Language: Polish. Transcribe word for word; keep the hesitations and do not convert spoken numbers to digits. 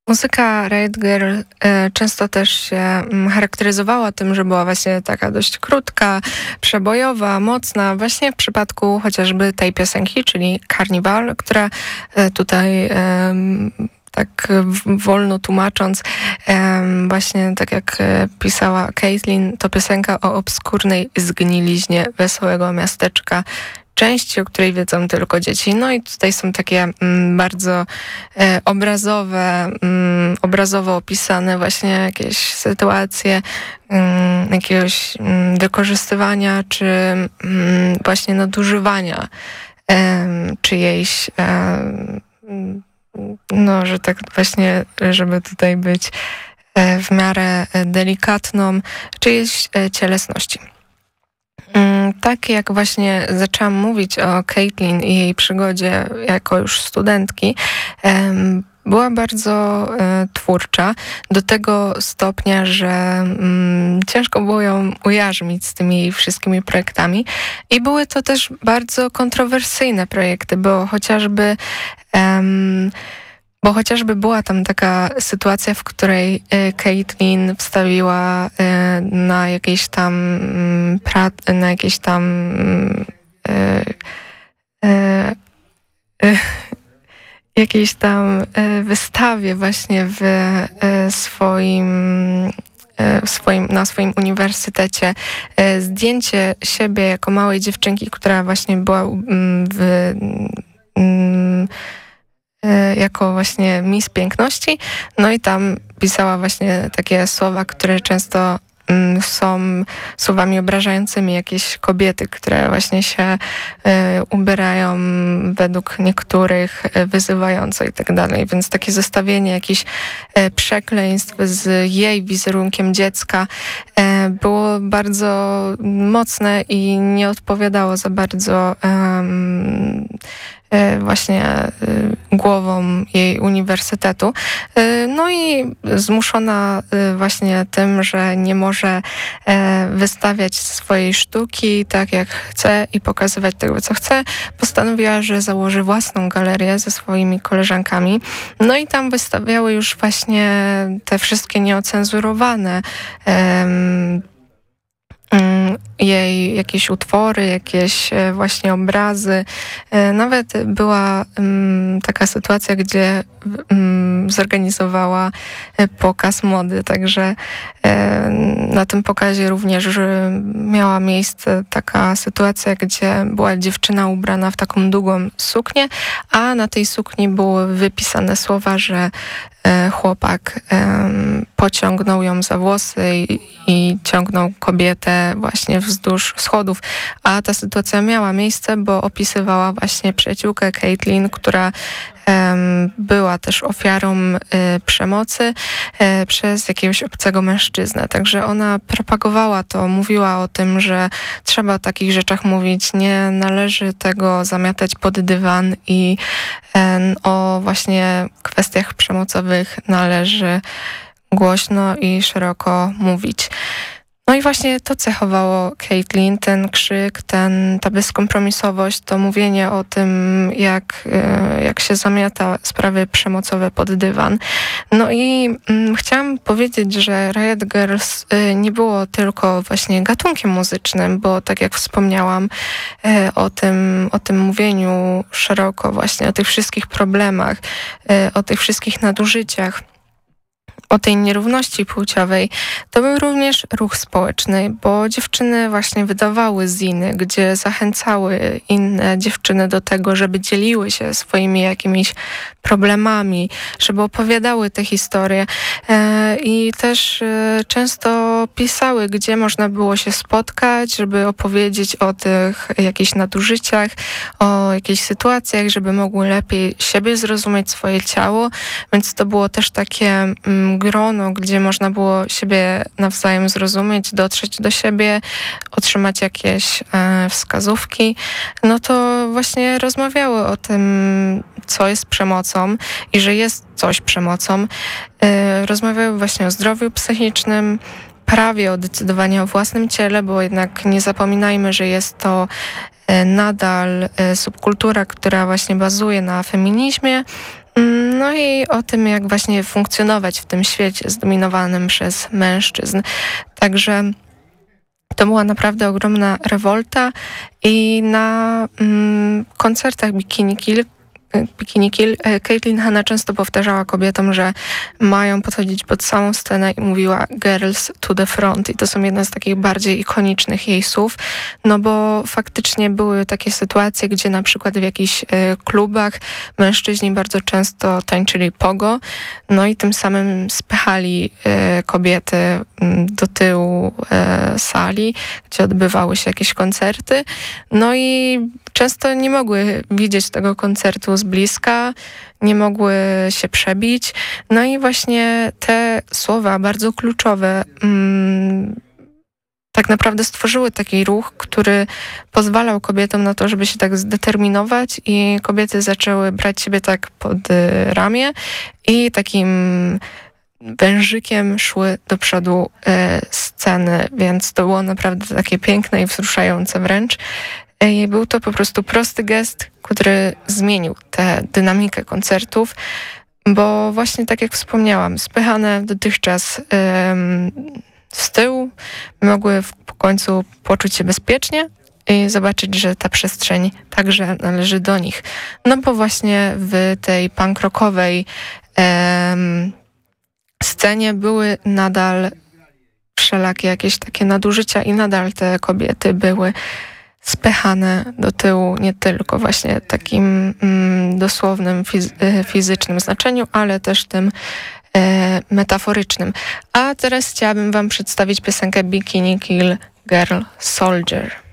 Muzyka Riot Girl e, często też się mm, charakteryzowała tym, że była właśnie taka dość krótka, przebojowa, mocna, właśnie w przypadku chociażby tej piosenki, czyli Carnival, która e, tutaj e, tak w- wolno tłumacząc, em, właśnie tak jak e, pisała Caitlin, to piosenka o obskurnej zgniliźnie wesołego miasteczka, części, o której wiedzą tylko dzieci. No i tutaj są takie mm, bardzo e, obrazowe, mm, obrazowo opisane właśnie jakieś sytuacje mm, jakiegoś mm, wykorzystywania czy mm, właśnie nadużywania em, czyjejś em, no, że tak właśnie, żeby tutaj być e, w miarę e, delikatną, czyjejś e, cielesności. Mm, Tak jak właśnie zaczęłam mówić o Caitlin i jej przygodzie jako już studentki, em, była bardzo e, twórcza do tego stopnia, że mm, ciężko było ją ujarzmić z tymi jej wszystkimi projektami. I były to też bardzo kontrowersyjne projekty, bo chociażby em, bo chociażby była tam taka sytuacja, w której e, Caitlin wstawiła e, na jakieś tam mm, pra- na jakieś tam mm, e, e, e, jakiejś tam e, wystawie właśnie w e, swoim e, w swoim, na swoim uniwersytecie e, zdjęcie siebie jako małej dziewczynki, która właśnie była mm, w mm, e, jako właśnie Miss Piękności. No i tam pisała właśnie takie słowa, które często mm, są słowami obrażającymi jakieś kobiety, które właśnie się e, ubierają według niektórych e, wyzywająco i tak dalej. Więc takie zestawienie jakichś e, przekleństw z jej wizerunkiem dziecka e, było bardzo mocne i nie odpowiadało za bardzo em, e, właśnie e, głową jej uniwersytetu. E, No i zmuszona e, właśnie tym, że nie może e, wystawiać swojej sztuki tak jak chce i pokazywać tego, co chce, postanowiła, że założy własną galerię ze swoimi koleżankami. No i tam wystawiały już właśnie te wszystkie nieocenzurowane em, mm, jej jakieś utwory, jakieś e, właśnie obrazy. E, Nawet była mm, taka sytuacja, gdzie mm, zorganizowała e, pokaz mody, także e, na tym pokazie również e, miała miejsce taka sytuacja, gdzie była dziewczyna ubrana w taką długą suknię, a na tej sukni były wypisane słowa, że e, chłopak em, pociągnął ją za włosy i, i ciągnął kobietę właśnie wzdłuż schodów, a ta sytuacja miała miejsce, bo opisywała właśnie przyjaciółkę Caitlin, która em, była też ofiarą y, przemocy y, przez jakiegoś obcego mężczyznę. Także ona propagowała to, mówiła o tym, że trzeba o takich rzeczach mówić, nie należy tego zamiatać pod dywan i em, o właśnie kwestiach przemocowych należy głośno i szeroko mówić. No i właśnie to cechowało Caitlin, ten krzyk, ten, ta bezkompromisowość, to mówienie o tym, jak, e, jak się zamiata sprawy przemocowe pod dywan. No i mm, chciałam powiedzieć, że Riot Girls e, nie było tylko właśnie gatunkiem muzycznym, bo tak jak wspomniałam e, o tym, o tym mówieniu szeroko właśnie, o tych wszystkich problemach, e, o tych wszystkich nadużyciach, o tej nierówności płciowej, to był również ruch społeczny, bo dziewczyny właśnie wydawały ziny, gdzie zachęcały inne dziewczyny do tego, żeby dzieliły się swoimi jakimiś problemami, żeby opowiadały te historie e, i też e, często pisały, gdzie można było się spotkać, żeby opowiedzieć o tych jakichś nadużyciach, o jakichś sytuacjach, żeby mogły lepiej siebie zrozumieć, swoje ciało, więc to było też takie mm, grono, gdzie można było siebie nawzajem zrozumieć, dotrzeć do siebie, otrzymać jakieś e, wskazówki, no to właśnie rozmawiały o tym, co jest przemocą i że jest coś przemocą. E, rozmawiały właśnie o zdrowiu psychicznym, prawie o decydowanie o własnym ciele, bo jednak nie zapominajmy, że jest to e, nadal e, subkultura, która właśnie bazuje na feminizmie. No i o tym, jak właśnie funkcjonować w tym świecie zdominowanym przez mężczyzn. Także to była naprawdę ogromna rewolta i na mm, koncertach Bikini Kill Bikini Kill. Caitlin Hanna często powtarzała kobietom, że mają podchodzić pod samą scenę i mówiła girls to the front. I to są jedne z takich bardziej ikonicznych jej słów, no bo faktycznie były takie sytuacje, gdzie na przykład w jakichś y, klubach mężczyźni bardzo często tańczyli pogo, no i tym samym spychali y, kobiety y, do tyłu y, sali, gdzie odbywały się jakieś koncerty. No i często nie mogły widzieć tego koncertu z bliska, nie mogły się przebić. No i właśnie te słowa bardzo kluczowe mm, tak naprawdę stworzyły taki ruch, który pozwalał kobietom na to, żeby się tak zdeterminować i kobiety zaczęły brać siebie tak pod ramię i takim wężykiem szły do przodu e, sceny, więc to było naprawdę takie piękne i wzruszające wręcz. I był to po prostu prosty gest, który zmienił tę dynamikę koncertów, bo właśnie tak jak wspomniałam, spychane dotychczas ym, z tyłu mogły w końcu poczuć się bezpiecznie i zobaczyć, że ta przestrzeń także należy do nich. No bo właśnie w tej punk rockowej ym, scenie były nadal wszelakie jakieś takie nadużycia i nadal te kobiety były spychane do tyłu nie tylko właśnie takim mm, dosłownym, fiz- fizycznym znaczeniu, ale też tym e, metaforycznym. A teraz chciałabym wam przedstawić piosenkę Bikini Kill Girl Soldier.